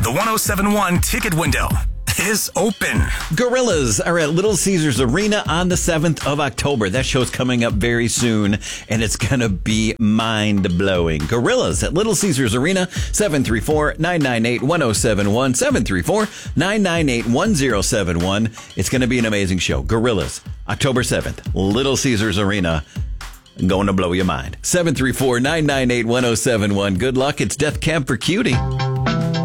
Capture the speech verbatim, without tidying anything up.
The one oh seven one ticket window is open. Gorillaz are at Little Caesars Arena on the seventh of October. That show's coming up very soon, and it's going to be mind-blowing. Gorillaz at Little Caesars Arena, seven three four, nine nine eight, one oh seven one, seven three four, nine nine eight, one oh seven one. It's going to be an amazing show. Gorillaz, October seventh, Little Caesars Arena. Going to blow your mind. seven three four, nine nine eight, one oh seven one. Good luck. It's Death Cab for Cutie.